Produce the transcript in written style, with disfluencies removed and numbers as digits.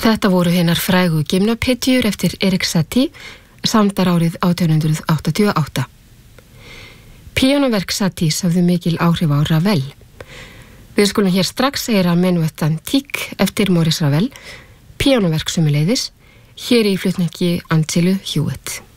Þetta voru hinnar frægu gimnapetjur eftir Erik Satie, samdar árið 1888. Píanóverk Saties hafðu mikil áhrif á Ravel. Við skulum hér strax heyra Menuet Antique eftir Maurice Ravel, píanóverk sömuleiðis, hér í flutningi Angelu Hewitt.